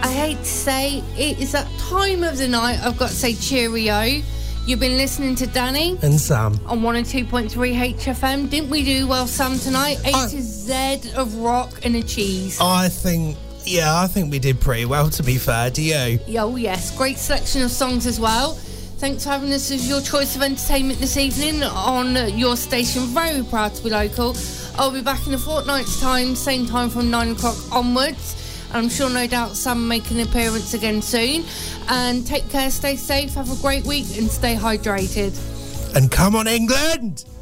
I hate to say, it is that time of the night I've got to say cheerio. You've been listening to Danny and Sam on 102.3 HFM. Didn't we do well, Sam, tonight? A to Z of rock and a cheese. I think we did pretty well, to be fair. Do you? Oh, yes. Great selection of songs as well. Thanks for having us as your choice of entertainment this evening on your station. Very proud to be local. I'll be back in a fortnight's time, same time from 9 o'clock onwards. I'm sure, no doubt, Sam make an appearance again soon. And take care, stay safe, have a great week, and stay hydrated. And come on, England!